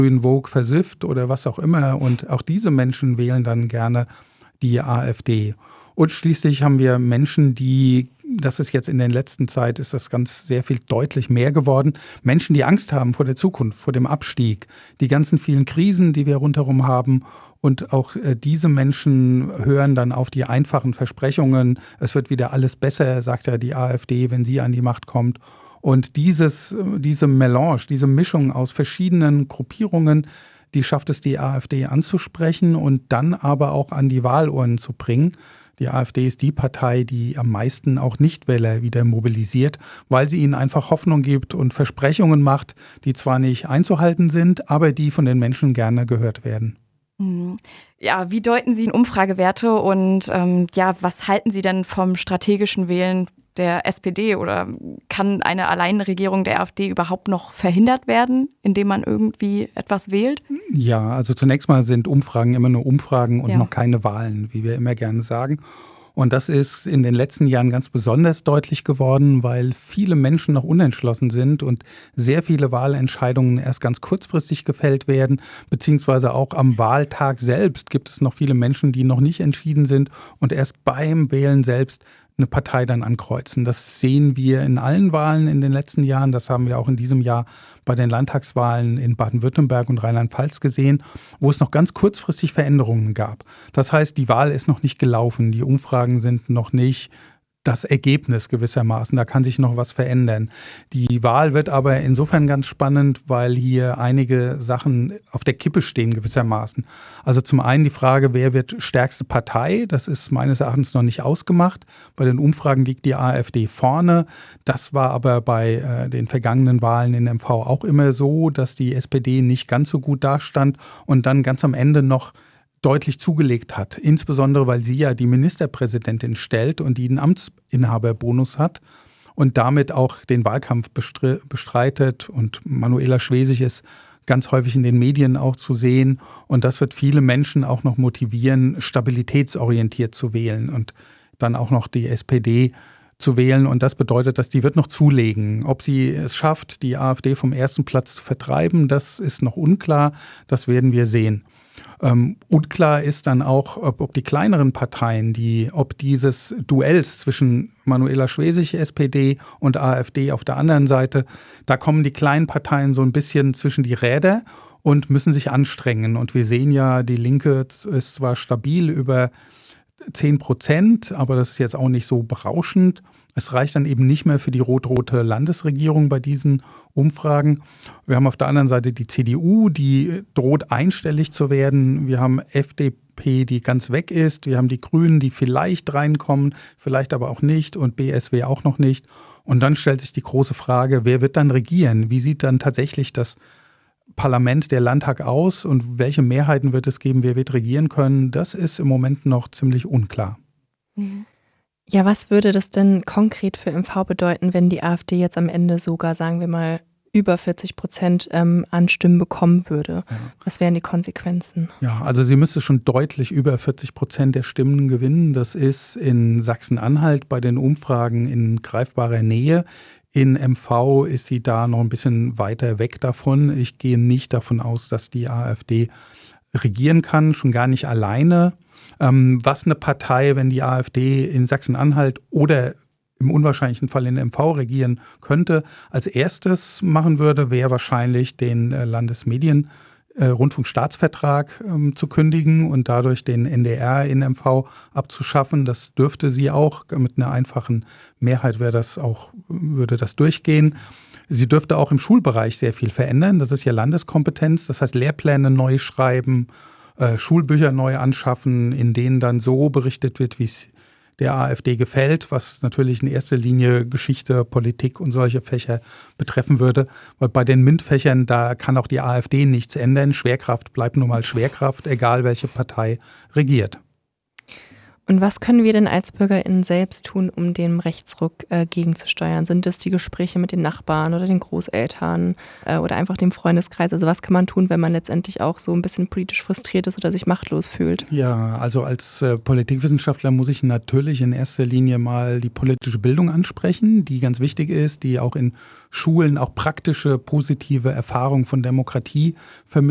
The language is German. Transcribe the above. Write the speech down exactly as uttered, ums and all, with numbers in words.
grünen Vogue versifft oder was auch immer. Und auch diese Menschen wählen dann gerne die AfD. Und schließlich haben wir Menschen, die, das ist jetzt in der letzten Zeit, ist das ganz sehr viel deutlich mehr geworden, Menschen, die Angst haben vor der Zukunft, vor dem Abstieg, die ganzen vielen Krisen, die wir rundherum haben. Und auch äh, diese Menschen hören dann auf die einfachen Versprechungen, es wird wieder alles besser, sagt ja die AfD, wenn sie an die Macht kommt. Und dieses, diese Melange, diese Mischung aus verschiedenen Gruppierungen, die schafft es, die AfD anzusprechen und dann aber auch an die Wahlurnen zu bringen. Die AfD ist die Partei, die am meisten auch Nichtwähler wieder mobilisiert, weil sie ihnen einfach Hoffnung gibt und Versprechungen macht, die zwar nicht einzuhalten sind, aber die von den Menschen gerne gehört werden. Ja, wie deuten Sie Umfragewerte und ähm, ja, was halten Sie denn vom strategischen Wählen der S P D oder kann eine Alleinregierung der AfD überhaupt noch verhindert werden, indem man irgendwie etwas wählt? Ja, also zunächst mal sind Umfragen immer nur Umfragen und ja. noch keine Wahlen, wie wir immer gerne sagen. Und das ist in den letzten Jahren ganz besonders deutlich geworden, weil viele Menschen noch unentschlossen sind und sehr viele Wahlentscheidungen erst ganz kurzfristig gefällt werden, beziehungsweise auch am Wahltag selbst gibt es noch viele Menschen, die noch nicht entschieden sind und erst beim Wählen selbst eine Partei dann ankreuzen. Das sehen wir in allen Wahlen in den letzten Jahren. Das haben wir auch in diesem Jahr bei den Landtagswahlen in Baden-Württemberg und Rheinland-Pfalz gesehen, wo es noch ganz kurzfristig Veränderungen gab. Das heißt, die Wahl ist noch nicht gelaufen. Die Umfragen sind noch nicht das Ergebnis gewissermaßen. Da kann sich noch was verändern. Die Wahl wird aber insofern ganz spannend, weil hier einige Sachen auf der Kippe stehen gewissermaßen. Also zum einen die Frage, wer wird stärkste Partei? Das ist meines Erachtens noch nicht ausgemacht. Bei den Umfragen liegt die AfD vorne. Das war aber bei äh, den vergangenen Wahlen in M V auch immer so, dass die S P D nicht ganz so gut dastand und dann ganz am Ende noch deutlich zugelegt hat, insbesondere weil sie ja die Ministerpräsidentin stellt und die einen Amtsinhaberbonus hat und damit auch den Wahlkampf bestreitet. Und Manuela Schwesig ist ganz häufig in den Medien auch zu sehen und das wird viele Menschen auch noch motivieren, stabilitätsorientiert zu wählen und dann auch noch die S P D zu wählen und das bedeutet, dass die wird noch zulegen. Ob sie es schafft, die AfD vom ersten Platz zu vertreiben, das ist noch unklar, das werden wir sehen. Ähm, unklar ist dann auch, ob, ob die kleineren Parteien, die, ob dieses Duells zwischen Manuela Schwesig, S P D und AfD auf der anderen Seite, da kommen die kleinen Parteien so ein bisschen zwischen die Räder und müssen sich anstrengen. Und wir sehen ja, die Linke ist zwar stabil über zehn Prozent, aber das ist jetzt auch nicht so berauschend. Es reicht dann eben nicht mehr für die rot-rote Landesregierung bei diesen Umfragen. Wir haben auf der anderen Seite die C D U, die droht einstellig zu werden. Wir haben F D P, die ganz weg ist. Wir haben die Grünen, die vielleicht reinkommen, vielleicht aber auch nicht und B S W auch noch nicht. Und dann stellt sich die große Frage, wer wird dann regieren? Wie sieht dann tatsächlich das Parlament, der Landtag aus und welche Mehrheiten wird es geben, wer wird regieren können? Das ist im Moment noch ziemlich unklar. Mhm. Ja, was würde das denn konkret für M V bedeuten, wenn die AfD jetzt am Ende sogar, sagen wir mal, über vierzig Prozent ähm, an Stimmen bekommen würde? Ja. Was wären die Konsequenzen? Ja, also sie müsste schon deutlich über vierzig Prozent der Stimmen gewinnen. Das ist in Sachsen-Anhalt bei den Umfragen in greifbarer Nähe. In M V ist sie da noch ein bisschen weiter weg davon. Ich gehe nicht davon aus, dass die AfD regieren kann, schon gar nicht alleine. Ähm, was eine Partei, wenn die AfD in Sachsen-Anhalt oder im unwahrscheinlichen Fall in M V regieren könnte, als erstes machen würde, wäre wahrscheinlich den äh, Landesmedien äh, Rundfunkstaatsvertrag ähm, zu kündigen und dadurch den N D R in M V abzuschaffen. Das dürfte sie auch. Mit einer einfachen Mehrheit wäre das auch, würde das durchgehen. Sie dürfte auch im Schulbereich sehr viel verändern. Das ist ja Landeskompetenz. Das heißt, Lehrpläne neu schreiben, äh, Schulbücher neu anschaffen, in denen dann so berichtet wird, wie es der AfD gefällt, was natürlich in erster Linie Geschichte, Politik und solche Fächer betreffen würde. Weil bei den MINT-Fächern, da kann auch die AfD nichts ändern. Schwerkraft bleibt nun mal Schwerkraft, egal welche Partei regiert. Und was können wir denn als BürgerInnen selbst tun, um dem Rechtsruck äh, gegenzusteuern? Sind es die Gespräche mit den Nachbarn oder den Großeltern äh, oder einfach dem Freundeskreis? Also was kann man tun, wenn man letztendlich auch so ein bisschen politisch frustriert ist oder sich machtlos fühlt? Ja, also als äh, Politikwissenschaftler muss ich natürlich in erster Linie mal die politische Bildung ansprechen, die ganz wichtig ist, die auch in Schulen auch praktische, positive Erfahrungen von Demokratie vermittelt.